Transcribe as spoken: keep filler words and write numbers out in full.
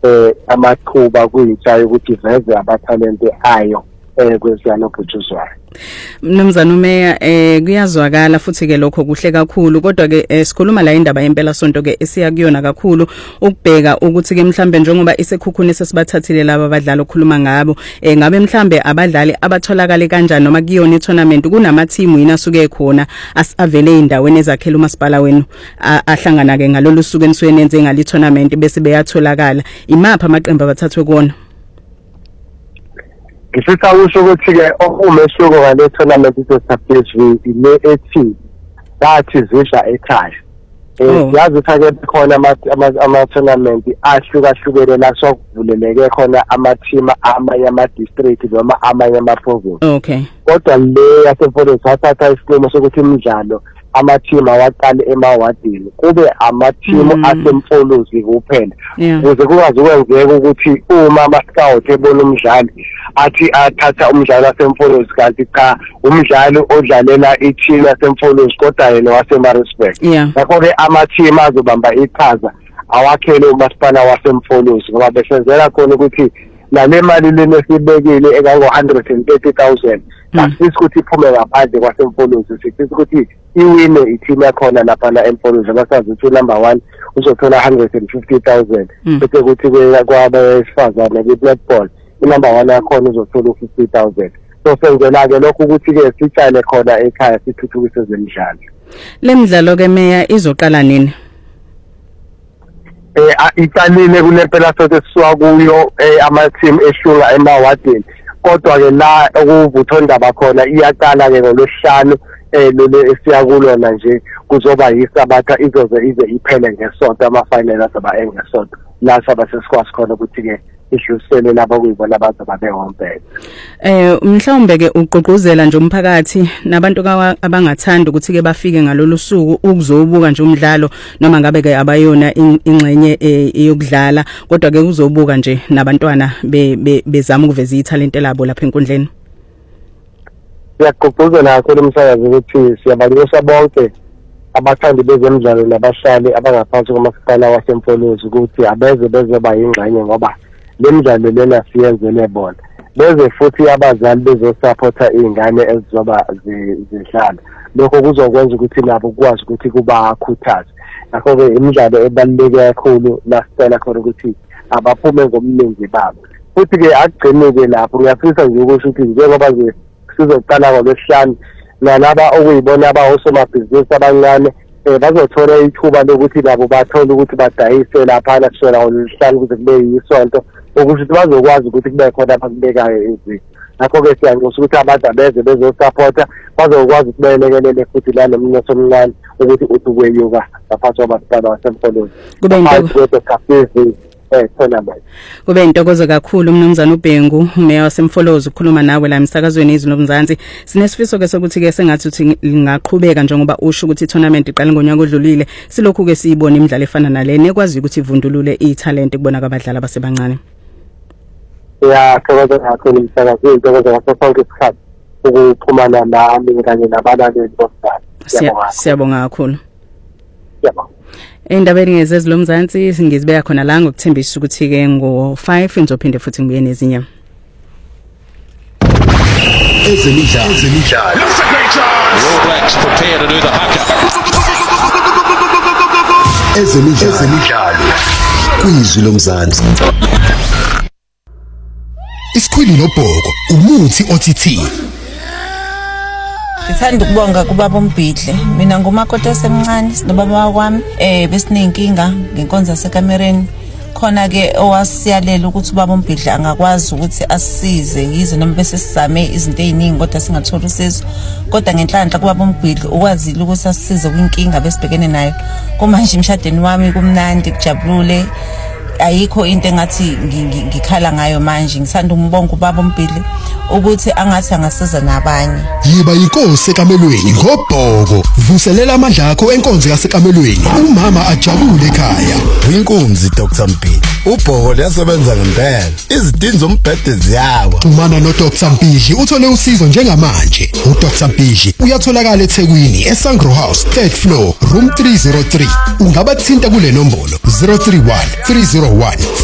eh amathuba kuyitsha ukuthi veze abathalente ayo eh kwesiyano phutshuzwayo. Mnumzana uMeya eh kuyazwakala futhi ke lokho kuhle kakhulu kodwa ke sikhuluma la indaba yempela sonto ke esiya kuyona kakhulu ukubheka ukuthi ke mhlambe njengoba isekhukhuni sesibathathile laba abadlali okhuluma ngabo eh ngabe mhlambe abadlali abatholakala kanjani noma kuyona i-tournament kunama team yina suke khona asavele indaweni ezakhela umasipala wenu ahlangana ke ngalolu suku enisuke nenze ngali tournament bese beyatholakala imapha amaqembu abathathwe kona. Ngifisa usho ukuthi ke umehluko ngale tournament se-P S V ile ethi bathi zisha ekhaya. Eh yazi ukuthi ke khona ama ama tournament ahlukahlukene la sokuvuleleke khona ama team amanye ama district noma amanye ama province. Okay. Kodwa le yaseMfolo sathatha isinqumo sokuthi imidlalo ama team awaqale emawadini kube ama team asemfolozi kuphela ukuze kungazi kwenzeka ukuthi uma ama scout ebona umdlali athi athatha umdlalo wasemfolozi kanti cha umdlali odlalela i-team yasemfolozi kodwa yena waseMaritzburg. Ngakho ke ama team azobamba iqhaza awakhele umasipala wasemfolozi ngoba besenzela khona ukuthi nale mali lena sibekile ekango one hundred thirty thousand asisi ukuthi iphume ngaphandle kwasemfolozi sithi ukuthi iwine i-team yakhona lapha na emfolozi basazi ukuthi number one uzothola one hundred fifty thousand bese kuthi kwabesifazane kwi-netball number one yakhona uzothola fifty thousand. So senzela ke lokho ukuthi ke sitshale khona ekhaya sithuthukise zemidlalo. Le midlalo ke Meya izoqala nini? Eh iqalile kunempela sonke sisuka kuyo ama team eshunga emawadini kodwa ke la okuvuthondaba khona iyaqala ke ngolosihlanu eh lele esiyakulona nje kuzoba yisabatha izoze ize iphele ngesonto ama final asaba engesonto la saba sesikwazi khona ukuthi ke ihlusele labo kuyibona abazoba behompela. Eh mhlawumbe ke uqoquzela nje umphakathi nabantu abangathanda ukuthi ke bafike ngalolu suku ukuzobuka nje umdlalo noma ngabe ke abayona ingxenye eyokudlala kodwa ke uzobuka nje nabantwana bezama ukuveza ithalente labo lapha enkundleni. Siyaqoquzela kakhulu umsakazi ukuthi siyabalisa bonke abathandi bezemidlalo nabahlali abangaphansi komasipala wasemfolozi ukuthi abeze bezoba yingxenye ngoba lemidlalo lena siyenzele bona beze futhi abazali bezosupporta izingane ezizoba zidlala lokho kuzokwenza ukuthi nabo kwazi ukuthi kuba akhuthaze. Ngakho ke imidlalo ebaluleke kakhulu la sicela khona ukuthi abaphume ngomningi babo futhi ke agcineke lapho ngiyafisa nje ukusho ukuthi njengoba nje sizoqala ngolwesihlanu nalaba okuyibona abahosomabhizinisi abancane eh bazothola ithuba lokuthi nabo bathola ukuthi badayise lapha kusona ngolwesihlanu ukuze kube yisonto ukuthi bazokwazi ukuthi kube khona abakubekayo izinto. Ngakho ke siyanxusa ukuthi abantu abeze bezosupporta bazokwazi ukubelekelele futhi la nomnotho omncane ukuthi uthi kwenyuka ngaphansi kwamasipala wasemfolozi. Kube into eh tournament. Kube intokozo kakhulu Mnumzana uBhengu umeya wasemfolozi ukukhuluma nawe la emsakazweni izwi lomzansi. Sinesifiso ke sokuthi ke sengathi uthi ngaqhubeka njengoba usho ukuthi i-tournament iqala ngonyaka odlulile silokhu ke siyibona imidlalo efana nale nekwazi ukuthi ivundulule ithalente kubona kwabadlali abasebancane. Ya thokoza kakhulu umsakazi intokozo wasonke isikhathi ukuxhumana nami kanye nabalaleli bosizana. Siyabonga kakhulu. Siyabonga. Endabeni ngezezilomzansi singizibeka khona la ngokuthembisa ukuthi ke ngo five ngizophinde futhi ngibuye nezinye. Ezemidlalo ezemidlalo. All Blacks prepare to do the haka. Ezemidlalo ezemidlalo. Kwizwi lomzansi. Isikhwili nobhoko umuthi othithi. Ngithanda ukubonga kubaba uMbhidle. Mina ngumakoti esemncane sinobaba kwami eh besinenkinga ngenkonzo yasekamereni. Khona ke owasiyalela ukuthi ubaba uMbhidle angakwazi ukuthi asisize yize noma bese sizame izinto eziningi kodwa singathola usizo. Kodwa ngenhlanhla kubaba uMbhidle ukwazile ukuthi asisize kwinkinga besibhekene nayo. Kumanje imshadweni wami kumnandi kujabulule. Ayikho into engathi ngikhala ngayo manje. Ngisanda umbonga ubaba uMbhidle ukuthi angathi angasiza nabanye. Yiba inkosi ekamelweni ngobhoko. Vuselela amandla akho enkonzo yasekamelweni. Umama ajabule ekhaya. Inkonzi Doctor Mpili. Ubhoko liyasebenza ngempela. Izidingo zombhede ziyawa. Umana no Doctor Mpili uthole usizo njengamanje. U Doctor Mpili uyatholakala eThekwini eSangro House third floor room three oh three. Ungabathinta kule nombolo zero three one three zero one